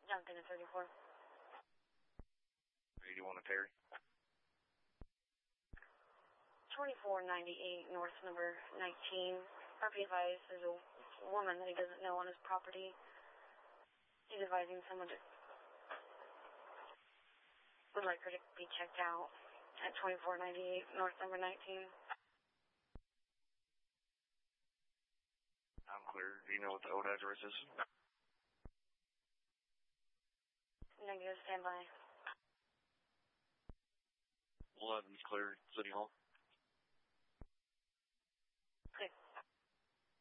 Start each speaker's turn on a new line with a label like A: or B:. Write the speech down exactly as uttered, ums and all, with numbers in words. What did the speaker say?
A: Jumped in at thirty-four.
B: eighty-one to Terry.
A: twenty-four ninety-eight, north number nineteen. R P advised there's a woman that he doesn't know on his property. He's advising someone to would like her to be checked out at twenty-four ninety-eight, north number nineteen.
B: I'm clear. Do you know what the old address is?
A: Negative, stand by.
B: eleven's clear, City Hall.